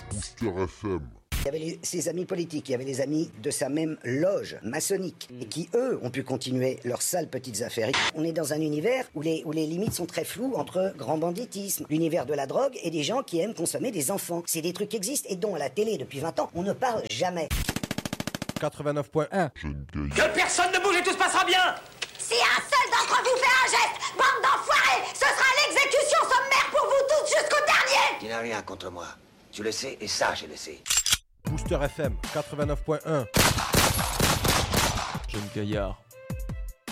Booster FM. Il y avait ses amis politiques, il y avait les amis de sa même loge maçonnique, et qui, eux, ont pu continuer leurs sales petites affaires. On est dans un univers où les limites sont très floues entre grand banditisme, l'univers de la drogue et des gens qui aiment consommer des enfants. C'est des trucs qui existent et dont à la télé, depuis 20 ans, on ne parle jamais. 89.1. Que personne ne bouge et tout se passera bien. Si un seul d'entre vous fait un geste, bande d'enfoirés, ce sera l'exécution sommaire pour vous tous jusqu'au dernier. Tu n'as rien contre moi. Tu le sais et ça, je le sais. Booster FM 89.1. Jeune Gaillard.